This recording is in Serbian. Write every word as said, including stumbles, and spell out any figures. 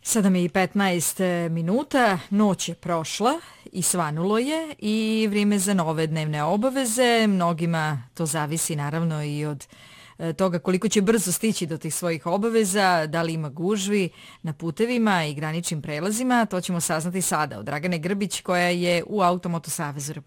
sedam i petnaest minuta, noć je prošla i svanulo je i vrijeme za nove dnevne obaveze. Mnogima to zavisi naravno i od toga koliko će brzo stići do tih svojih obaveza, da li ima gužvi na putevima i graničnim prelazima. To ćemo saznati sada od Dragane Grbić koja je u Automoto Savezu Republike